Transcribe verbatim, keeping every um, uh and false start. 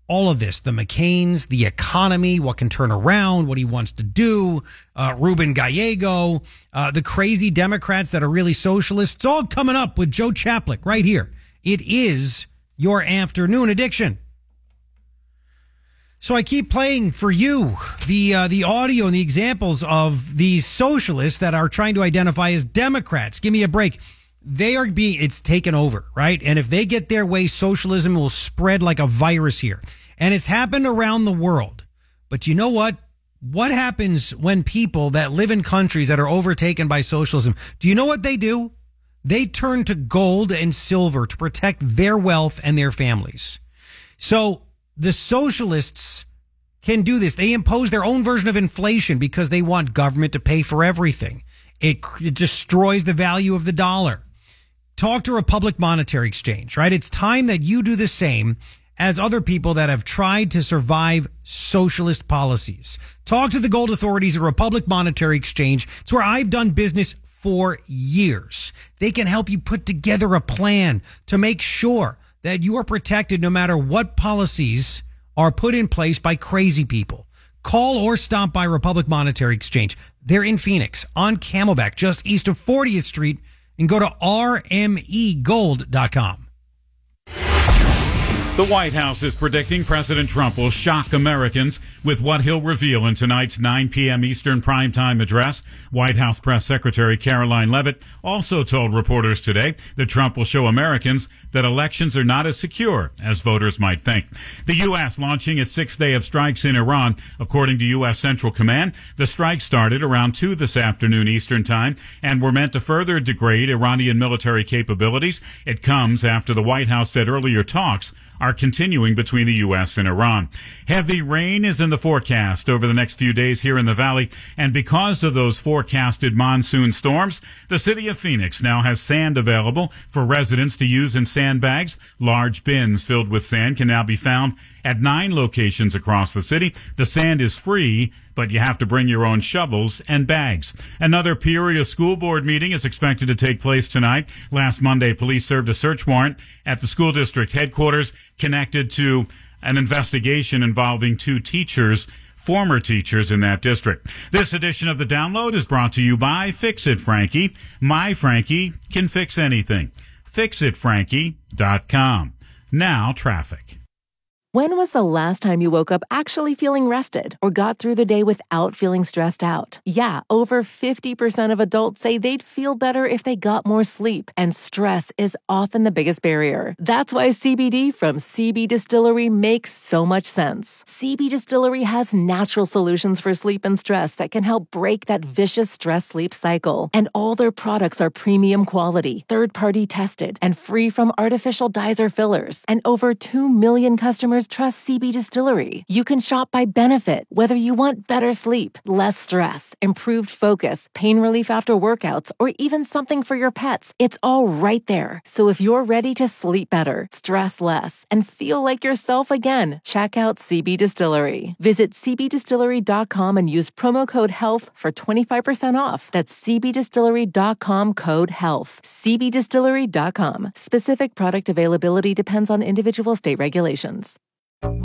all of this, the McCains, the economy, what can turn around, what he wants to do, uh, Ruben Gallego, uh, the crazy Democrats that are really socialists. It's all coming up with Joe Chaplik right here. It is your afternoon addiction. So I keep playing for you the uh, the audio and the examples of these socialists that are trying to identify as Democrats. Give me a break. They are being, it's taken over, right? And if they get their way, socialism will spread like a virus here. And it's happened around the world. But you know what? What happens when people that live in countries that are overtaken by socialism, do you know what they do? They turn to gold and silver to protect their wealth and their families. So the socialists can do this. They impose their own version of inflation because they want government to pay for everything. It, it destroys the value of the dollar. Talk to Republic Monetary Exchange, right? It's time that you do the same as other people that have tried to survive socialist policies. Talk to the gold authorities at Republic Monetary Exchange. It's where I've done business for years. They can help you put together a plan to make sure that you are protected no matter what policies are put in place by crazy people. Call or stop by Republic Monetary Exchange. They're in Phoenix on Camelback, just east of fortieth Street, and go to R M E gold dot com. The White House is predicting President Trump will shock Americans with what he'll reveal in tonight's nine p.m. Eastern primetime address. White House Press Secretary Caroline Leavitt also told reporters today that Trump will show Americans that elections are not as secure as voters might think. The U S launching its sixth day of strikes in Iran. According to U S Central Command, the strikes started around two this afternoon Eastern time and were meant to further degrade Iranian military capabilities. It comes after the White House said earlier talks are continuing between the U S and Iran. Heavy rain is in the forecast over the next few days here in the valley, and because of those forecasted monsoon storms, the city of Phoenix now has sand available for residents to use in sandbags. Large bins filled with sand can now be found at nine locations across the city. The sand is free, but you have to bring your own shovels and bags. Another Peoria school board meeting is expected to take place tonight. Last Monday, police served a search warrant at the school district headquarters connected to an investigation involving two teachers, former teachers in that district. This edition of The Download is brought to you by Fix It Frankie. My Frankie can fix anything. fix it frankie dot com. Now, traffic. When was the last time you woke up actually feeling rested or got through the day without feeling stressed out? Yeah, over fifty percent of adults say they'd feel better if they got more sleep, and stress is often the biggest barrier. That's why C B D from C B Distillery makes so much sense. C B Distillery has natural solutions for sleep and stress that can help break that vicious stress-sleep cycle. And all their products are premium quality, third-party tested, and free from artificial dyes or fillers. And over two million customers trust C B Distillery. You can shop by benefit, whether you want better sleep, less stress, improved focus, pain relief after workouts, or even something for your pets. It's all right there. So if you're ready to sleep better, stress less, and feel like yourself again, check out C B Distillery. Visit c b distillery dot com and use promo code HEALTH for twenty-five percent off. That's c b distillery dot com code HEALTH. c b distillery dot com. Specific product availability depends on individual state regulations.